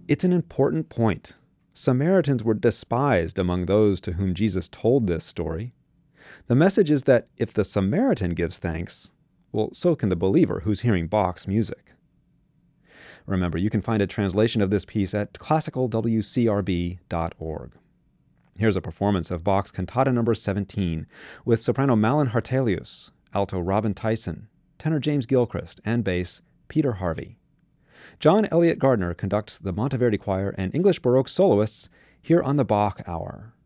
It's an important point. Samaritans were despised among those to whom Jesus told this story. The message is that if the Samaritan gives thanks, well, so can the believer who's hearing Bach's music. Remember, you can find a translation of this piece at classicalwcrb.org. Here's a performance of Bach's Cantata No. 17 with soprano Malin Hartelius, alto Robin Tyson, tenor James Gilchrist, and bass Peter Harvey. John Elliott Gardner conducts the Monteverdi Choir and English Baroque soloists here on the Bach Hour.